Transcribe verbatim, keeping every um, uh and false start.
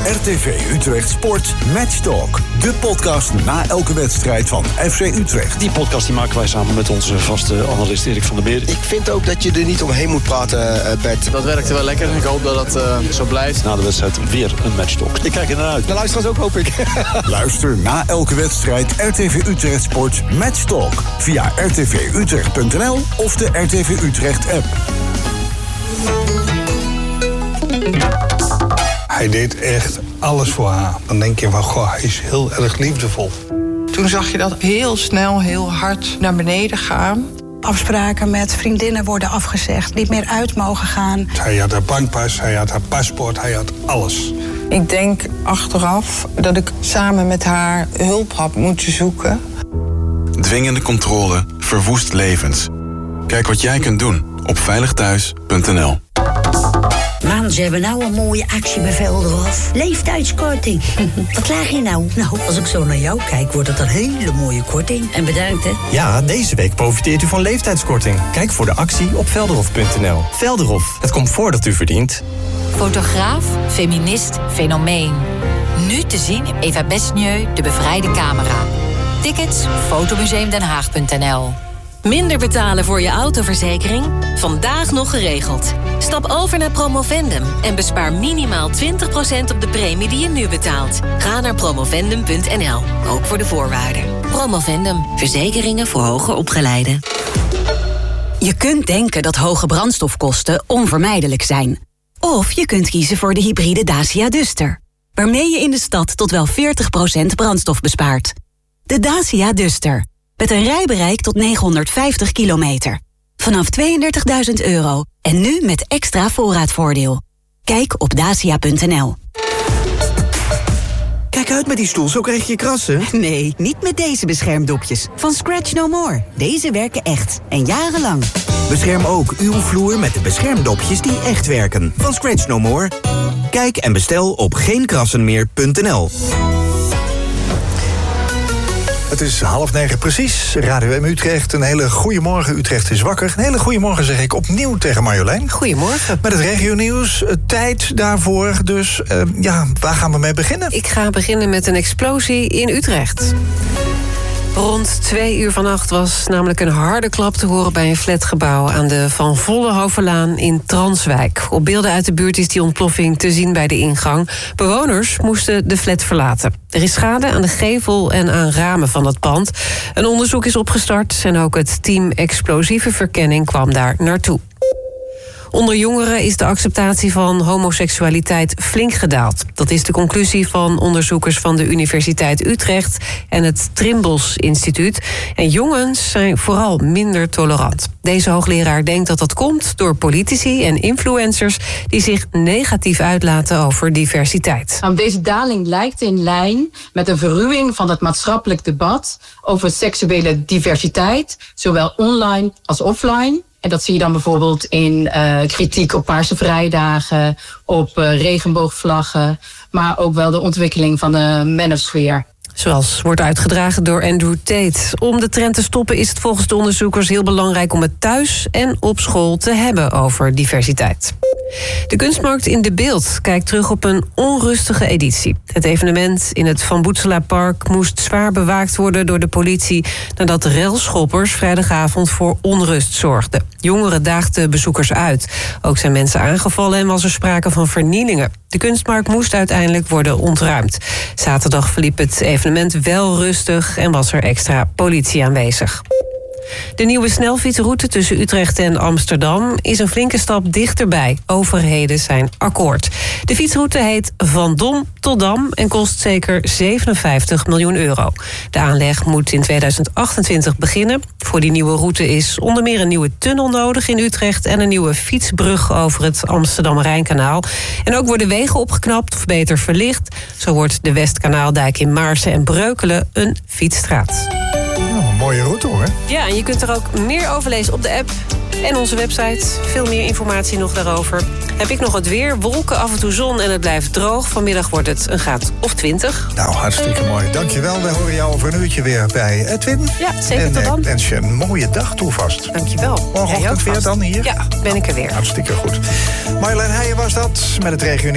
R T V Utrecht Sport Matchtalk. De podcast na elke wedstrijd van F C Utrecht. Die podcast die maken wij samen met onze vaste analist Erik van der Meer. Ik vind ook dat je er niet omheen moet praten, uh, Bert. Dat werkte wel lekker. Ik hoop dat het uh, zo blijft. Na de wedstrijd weer een Matchtalk. Ik kijk er naar uit. De luisteraars ook, hoop ik. Luister na elke wedstrijd R T V Utrecht Sport Matchtalk. Via r t v utrecht punt n l of de R T V Utrecht app. Hij deed echt alles voor haar. Dan denk je van, goh, hij is heel erg liefdevol. Toen zag je dat heel snel, heel hard naar beneden gaan. Afspraken met vriendinnen worden afgezegd, niet meer uit mogen gaan. Hij had haar bankpas, hij had haar paspoort, hij had alles. Ik denk achteraf dat ik samen met haar hulp had moeten zoeken. Dwingende controle verwoest levens. Kijk wat jij kunt doen op veilig thuis punt n l. Man, ze hebben nou een mooie actie bij Velderhof. Leeftijdskorting. Wat klaag je nou? Nou, als ik zo naar jou kijk, wordt het een hele mooie korting. En bedankt, hè? Ja, deze week profiteert u van leeftijdskorting. Kijk voor de actie op velderhof punt n l. Velderhof, het comfort dat u verdient. Fotograaf, feminist, fenomeen. Nu te zien in Eva Besnieu, De Bevrijde Camera. Tickets, fotomuseum den haag punt n l. Minder betalen voor je autoverzekering? Vandaag nog geregeld. Stap over naar Promovendum en bespaar minimaal twintig procent op de premie die je nu betaalt. Ga naar promovendum punt n l, ook voor de voorwaarden. Promovendum, verzekeringen voor hoger opgeleiden. Je kunt denken dat hoge brandstofkosten onvermijdelijk zijn. Of je kunt kiezen voor de hybride Dacia Duster, waarmee je in de stad tot wel veertig procent brandstof bespaart. De Dacia Duster, met een rijbereik tot negenhonderdvijftig kilometer. Vanaf tweeëndertigduizend euro en nu met extra voorraadvoordeel. Kijk op dacia punt n l. Kijk uit met die stoel, zo krijg je krassen. Nee, niet met deze beschermdopjes. Van Scratch No More. Deze werken echt. En jarenlang. Bescherm ook uw vloer met de beschermdopjes die echt werken. Van Scratch No More. Kijk en bestel op geen krassen meer punt n l. Het is half negen precies. Radio M Utrecht. Een hele goede morgen. Utrecht is wakker. Een hele goede morgen zeg ik opnieuw tegen Marjolein. Goedemorgen. Met het regionieuws. Tijd daarvoor. Dus uh, ja, waar gaan we mee beginnen? Ik ga beginnen met een explosie in Utrecht. Rond twee uur vannacht was namelijk een harde klap te horen bij een flatgebouw aan de Van Vollenhovenlaan in Transwijk. Op beelden uit de buurt is die ontploffing te zien bij de ingang. Bewoners moesten de flat verlaten. Er is schade aan de gevel en aan ramen van het pand. Een onderzoek is opgestart en ook het team explosieve verkenning kwam daar naartoe. Onder jongeren is de acceptatie van homoseksualiteit flink gedaald. Dat is de conclusie van onderzoekers van de Universiteit Utrecht en het Trimbos Instituut. En jongens zijn vooral minder tolerant. Deze hoogleraar denkt dat dat komt door politici en influencers die zich negatief uitlaten over diversiteit. Deze daling lijkt in lijn met een verruwing van het maatschappelijk debat over seksuele diversiteit, zowel online als offline. En dat zie je dan bijvoorbeeld in uh, kritiek op Paarse Vrijdagen, op uh, regenboogvlaggen, maar ook wel de ontwikkeling van de manosphere. Zoals wordt uitgedragen door Andrew Tate. Om de trend te stoppen is het volgens de onderzoekers heel belangrijk om het thuis en op school te hebben over diversiteit. De kunstmarkt in De Beeld kijkt terug op een onrustige editie. Het evenement in het Van Boetselaarpark moest zwaar bewaakt worden door de politie nadat de relschoppers vrijdagavond voor onrust zorgden. Jongeren daagden bezoekers uit. Ook zijn mensen aangevallen en was er sprake van vernielingen. De kunstmarkt moest uiteindelijk worden ontruimd. Zaterdag verliep het evenement wel rustig en was er extra politie aanwezig. De nieuwe snelfietsroute tussen Utrecht en Amsterdam is een flinke stap dichterbij. Overheden zijn akkoord. De fietsroute heet Van Dom tot Dam en kost zeker zevenenvijftig miljoen euro. De aanleg moet in tweeduizend achtentwintig beginnen. Voor die nieuwe route is onder meer een nieuwe tunnel nodig in Utrecht en een nieuwe fietsbrug over het Amsterdam-Rijnkanaal. En ook worden wegen opgeknapt of beter verlicht. Zo wordt de Westkanaaldijk in Maarsen en Breukelen een fietsstraat. Mooie route hoor. Ja, en je kunt er ook meer over lezen op de app en onze website. Veel meer informatie nog daarover. Heb ik nog het weer, wolken, af en toe zon en het blijft droog. Vanmiddag wordt het een graad of twintig. Nou, hartstikke mooi. Dankjewel. We horen jou over een uurtje weer bij Edwin. Ja, zeker en, tot dan. En wens je een mooie dag toe vast. Dankjewel. Morgenochtend weer dan hier? Ja, ben ik er weer. Hartstikke goed. Marjolein Heijen was dat met het regionieuws.